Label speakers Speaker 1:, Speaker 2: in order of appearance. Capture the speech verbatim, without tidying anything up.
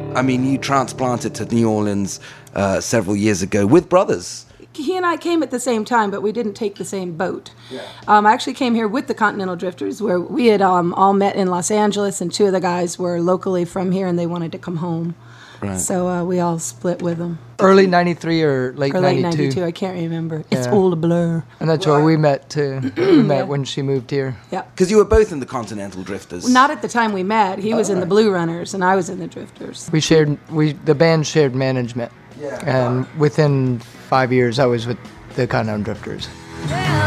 Speaker 1: I mean, you transplanted to New Orleans uh, several years ago with brothers.
Speaker 2: He and I came at the same time, but we didn't take the same boat. Yeah. Um, I actually came here with the Continental Drifters, where we had um, all met in Los Angeles, and two of the guys were locally from here, and they wanted to come home. Right. So uh, we all split with them.
Speaker 3: Early ninety-three or late
Speaker 2: or
Speaker 3: ninety-two?
Speaker 2: Late ninety-two, I can't remember. Yeah. It's all a blur.
Speaker 3: And that's where we met, too. We met yeah. when she moved here.
Speaker 2: Yeah.
Speaker 1: Because you were both in the Continental Drifters.
Speaker 2: Not at the time we met. He was
Speaker 1: oh,
Speaker 2: in
Speaker 1: right.
Speaker 2: the Blue Runners, and I was in the Drifters.
Speaker 3: We shared, we the band shared management.
Speaker 1: Yeah.
Speaker 3: And within five years, I was with the Continental Drifters.
Speaker 4: Well,